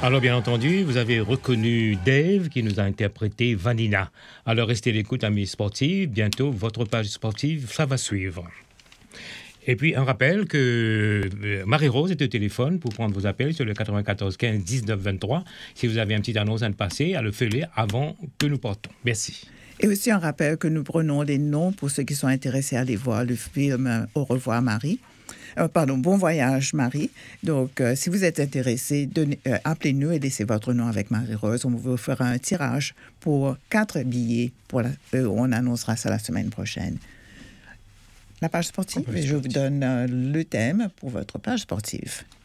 Alors, bien entendu, vous avez reconnu Dave qui nous a interprété Vanina. Alors, restez à l'écoute, amis sportifs. Bientôt, votre page sportive, ça va suivre. Et puis, un rappel que Marie-Rose est au téléphone pour prendre vos appels sur le 94 15 19 23. Si vous avez une petite annonce à nous passer, à le faire avant que nous partons. Merci. Et aussi un rappel que nous prenons les noms pour ceux qui sont intéressés à aller voir le film Au revoir Marie. Bon voyage Marie. Donc, si vous êtes intéressé, appelez-nous et laissez votre nom avec Marie-Rose. On vous fera un tirage pour 4 billets. On annoncera ça la semaine prochaine. La page sportive, et je vous donne le thème pour votre page sportive.